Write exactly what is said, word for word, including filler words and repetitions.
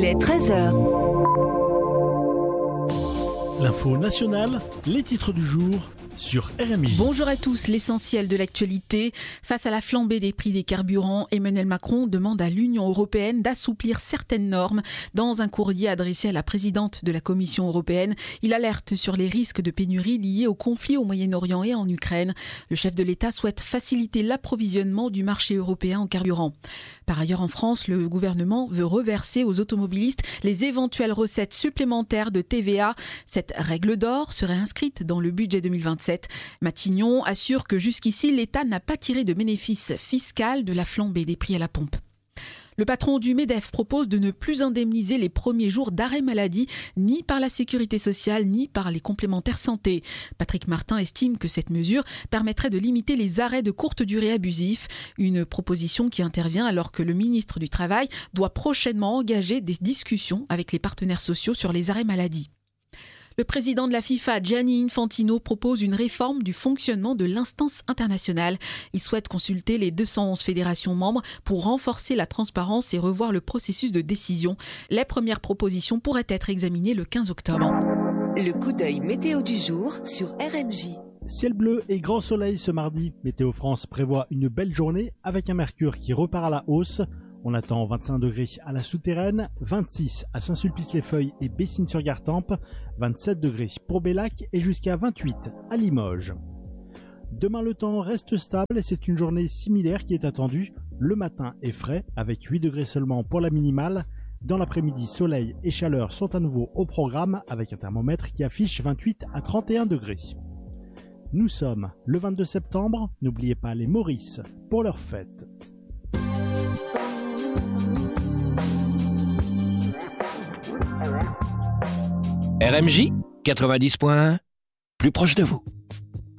Il est treize heures. L'info nationale, les titres du jour sur R M J. Bonjour à tous, l'essentiel de l'actualité. Face à la flambée des prix des carburants, Emmanuel Macron demande à l'Union européenne d'assouplir certaines normes. Dans un courrier adressé à la présidente de la Commission européenne, il alerte sur les risques de pénurie liés au conflit au Moyen-Orient et en Ukraine. Le chef de l'État souhaite faciliter l'approvisionnement du marché européen en carburant. Par ailleurs, en France, le gouvernement veut reverser aux automobilistes les éventuelles recettes supplémentaires de T V A. Cette règle d'or serait inscrite dans le budget deux mille vingt-sept. Matignon assure que jusqu'ici, l'État n'a pas tiré de bénéfice fiscal de la flambée des prix à la pompe. Le patron du MEDEF propose de ne plus indemniser les premiers jours d'arrêt maladie, ni par la sécurité sociale, ni par les complémentaires santé. Patrick Martin estime que cette mesure permettrait de limiter les arrêts de courte durée abusifs. Une proposition qui intervient alors que le ministre du Travail doit prochainement engager des discussions avec les partenaires sociaux sur les arrêts maladie. Le président de la FIFA, Gianni Infantino, propose une réforme du fonctionnement de l'instance internationale. Il souhaite consulter les deux cent onze fédérations membres pour renforcer la transparence et revoir le processus de décision. Les premières propositions pourraient être examinées le quinze octobre. Le coup d'œil météo du jour sur R M J. Ciel bleu et grand soleil ce mardi. Météo France prévoit une belle journée avec un mercure qui repart à la hausse. On attend vingt-cinq degrés à la Souterraine, vingt-six à Saint-Sulpice-les-Feuilles et Bessines-sur-Gartempe, vingt-sept degrés pour Bellac et jusqu'à vingt-huit à Limoges. Demain, le temps reste stable et c'est une journée similaire qui est attendue. Le matin est frais avec huit degrés seulement pour la minimale. Dans l'après-midi, soleil et chaleur sont à nouveau au programme avec un thermomètre qui affiche vingt-huit à trente et un degrés. Nous sommes le vingt-deux septembre, n'oubliez pas les Maurice pour leur fête. R M J quatre-vingt-dix point un, plus proche de vous.